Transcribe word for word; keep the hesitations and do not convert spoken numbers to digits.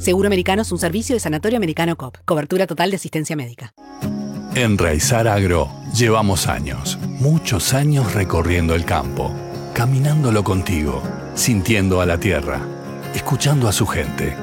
Seguro Americano es un servicio de Sanatorio Americano C O P. Cobertura total de asistencia médica. En Raizar Agro llevamos años, muchos años recorriendo el campo, caminándolo contigo, sintiendo a la tierra, escuchando a su gente.